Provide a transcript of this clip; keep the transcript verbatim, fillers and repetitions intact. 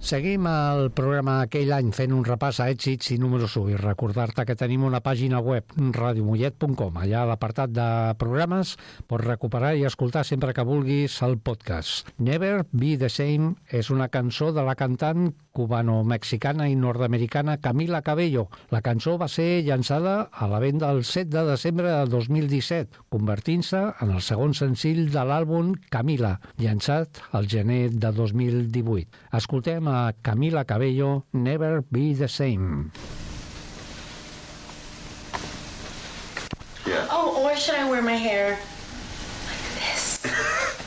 Seguim el programa aquell any fent un repàs a èxits i números u i recordar-te que tenim una pàgina web, radio mollet punt com. Allà a l'apartat de programes pots recuperar i escoltar sempre que vulguis el podcast. Never Be the Same és una cançó de la cantant cubano-mexicana i nord-americana Camila Cabello. La cançó va ser llançada a la venda el set de desembre de dos mil disset, convertint-se en el segon senzill de l'àlbum Camila, llançat al gener de dos mil divuit. Escoltem a Camila Cabello, Never Be the Same. Yeah. Oh, where should I wear my hair?